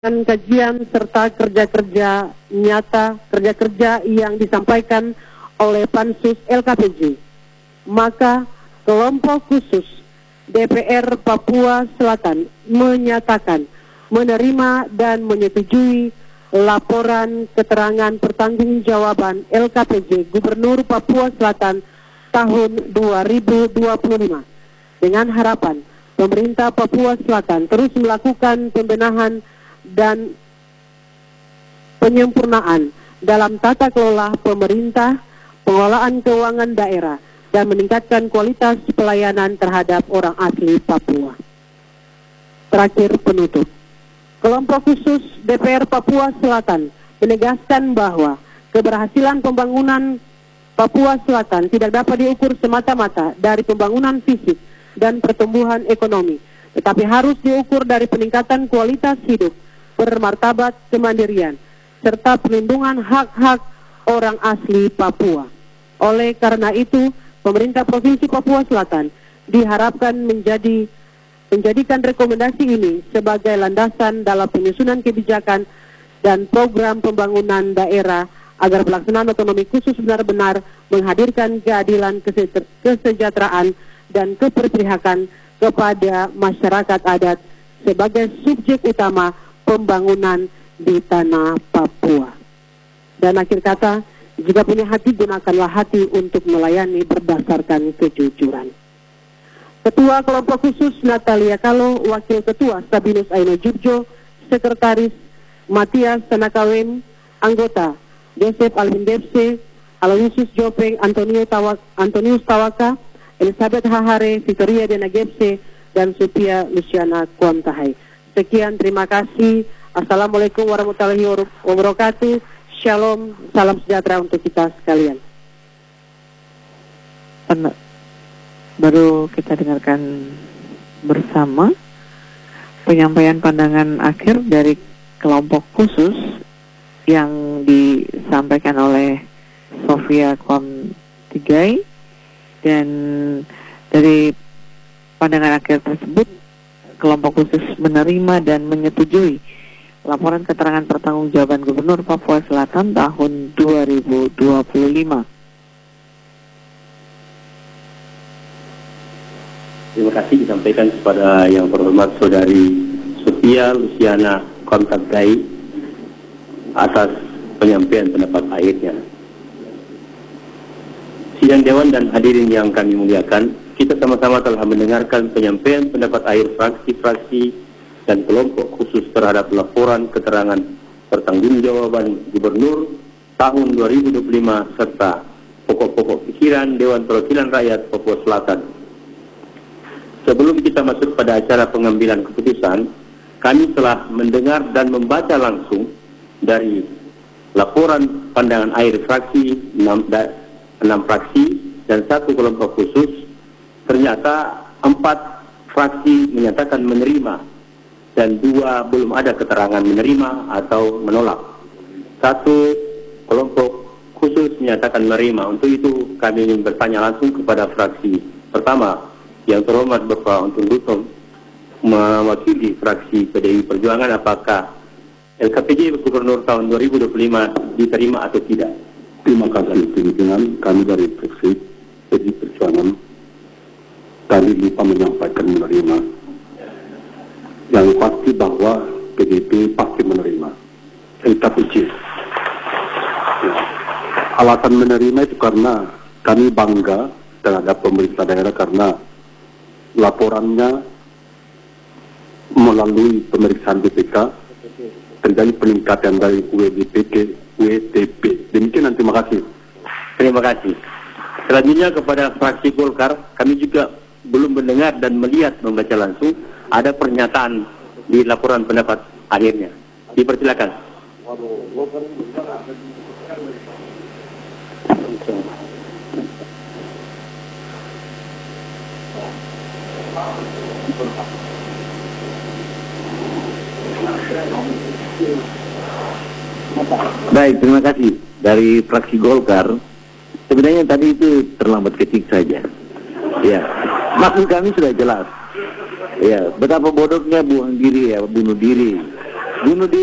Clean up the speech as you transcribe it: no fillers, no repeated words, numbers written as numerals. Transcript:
dan kajian serta kerja-kerja nyata, kerja-kerja yang disampaikan oleh Pansus LKPJ, maka kelompok khusus DPR Papua Selatan menyatakan menerima dan menyetujui laporan keterangan pertanggungjawaban LKPJ Gubernur Papua Selatan tahun 2025 dengan harapan pemerintah Papua Selatan terus melakukan pembenahan dan penyempurnaan dalam tata kelola pemerintah, pengelolaan keuangan daerah, dan meningkatkan kualitas pelayanan terhadap orang asli Papua. Terakhir penutup, kelompok khusus DPR Papua Selatan menegaskan bahwa keberhasilan pembangunan Papua Selatan tidak dapat diukur semata-mata dari pembangunan fisik dan pertumbuhan ekonomi, tetapi harus diukur dari peningkatan kualitas hidup, bermartabat kemandirian, serta perlindungan hak-hak orang asli Papua. Oleh karena itu, pemerintah Provinsi Papua Selatan diharapkan menjadikan rekomendasi ini sebagai landasan dalam penyusunan kebijakan dan program pembangunan daerah agar pelaksanaan otonomi khusus benar-benar menghadirkan keadilan, kesejahteraan, dan keberpihakan kepada masyarakat adat sebagai subjek utama pembangunan di tanah Papua. Dan akhir kata, jika punya hati, gunakanlah hati untuk melayani berdasarkan kejujuran. Ketua Kelompok Khusus Natalia Kalo, Wakil Ketua Sabinus Aino Jubjo, Sekretaris Matias Tanakawem, Anggota Joseph Alvin Depse, Aloysius Jopeng, Antonius Tawaka, Elizabeth Hahare, Victoria Dena Gepse, dan Supia Luciana Kuantahai. Sekian, terima kasih. Assalamualaikum warahmatullahi wabarakatuh. Shalom, salam sejahtera untuk kita sekalian. Baru kita dengarkan bersama penyampaian pandangan akhir dari kelompok khusus yang disampaikan oleh Sofia Kontigai, dan dari pandangan akhir tersebut kelompok khusus menerima dan menyetujui laporan keterangan pertanggungjawaban Gubernur Papua Selatan tahun 2025. Terima kasih disampaikan kepada yang terhormat Saudari Supia Luciana Kuantahai atas penyampaian pendapat akhirnya. Sidang Dewan dan hadirin yang kami muliakan, kita sama-sama telah mendengarkan penyampaian pendapat akhir fraksi-fraksi dan kelompok khusus terhadap laporan keterangan pertanggungjawaban Gubernur tahun 2025 serta pokok-pokok pikiran Dewan Perwakilan Rakyat Papua Selatan. Sebelum kita masuk pada acara pengambilan keputusan, kami telah mendengar dan membaca langsung dari laporan pandangan akhir fraksi 6 fraksi dan 1 kelompok khusus. Ternyata 4 fraksi menyatakan menerima dan 2 belum ada keterangan menerima atau menolak. 1 kelompok khusus menyatakan menerima. Untuk itu kami ingin bertanya langsung kepada fraksi pertama, yang terhormat Bapak Untung Dutom, mewakili fraksi PDI Perjuangan, apakah LKPJ Gubernur tahun 2025 diterima atau tidak? Terima kasih pimpinan. Kami dari fraksi PDI Perjuangan tadi lupa menyampaikan menerima. Yang pasti bahwa PDIP pasti menerima LKPJ. Ya. Alasan menerima itu karena kami bangga terhadap pemerintah daerah karena laporannya melalui pemeriksaan BPK terjadi peningkatan dari WDP ke WTP. Demikian, terima kasih. Terima kasih. Selanjutnya kepada fraksi Golkar, kami juga belum mendengar dan membaca langsung ada pernyataan di laporan pendapat akhirnya. Dipersilakan. Baik, terima kasih. Dari fraksi Golkar, sebenarnya tadi itu terlambat ketik saja. Ya, maksud kami sudah jelas. Ya, betapa bodohnya bunuh diri. bunuh diri.